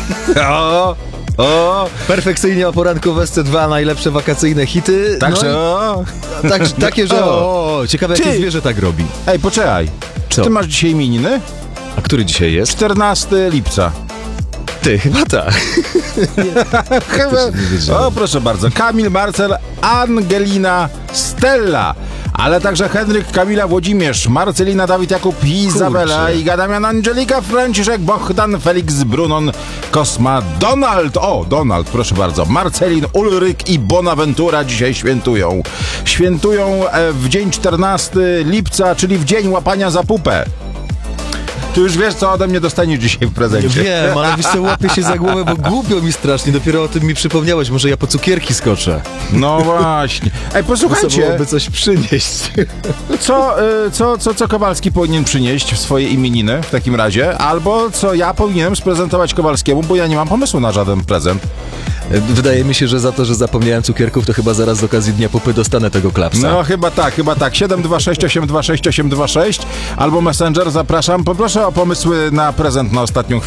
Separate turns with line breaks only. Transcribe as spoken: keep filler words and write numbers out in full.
O, o,
Perfekcyjnie o poranku w S C dwa, najlepsze wakacyjne hity.
także
no
o.
i, tak, takie, że o, o, ciekawe jakie
Ty.
zwierzę tak robi.
Ej, poczekaj. Czy
Co?
ty masz dzisiaj imieniny?
A który dzisiaj jest?
czternastego lipca.
Ty, chyba tak.
Chyba.
nie wiedziałem.
O, proszę bardzo. Kamil, Marcel, Angelina, Stella. Ale także Henryk, Kamila, Włodzimierz, Marcelina, Dawid, Jakub, Izabela, Iga, Damian, Angelika, Franciszek, Bohdan, Felix, Brunon, Kosma, Donald. O, Donald, proszę bardzo. Marcelin, Ulryk i Bonaventura dzisiaj świętują. Świętują e, w dzień czternastego lipca, czyli w dzień łapania za pupę. Ty już wiesz, co ode mnie dostaniesz dzisiaj w prezencie.
Wiem, ale wiesz co, łapię się za głowę, bo głupio mi strasznie. Dopiero o tym mi przypomniałeś. Może ja po cukierki skoczę.
No właśnie. Ej, posłuchajcie,
Byłoby coś przynieść.
co, y, co, co, co Kowalski powinien przynieść w swoje imieniny w takim razie, albo co ja powinienem sprezentować Kowalskiemu, bo ja nie mam pomysłu na żaden prezent.
Wydaje mi się, że za to, że zapomniałem cukierków, to chyba zaraz z okazji Dnia Pupy dostanę tego klapsa.
No chyba tak, chyba tak. siedem dwa sześć osiem dwa sześć osiem dwa sześć albo Messenger, zapraszam. Poproszę o pomysły na prezent na ostatnią chwilę.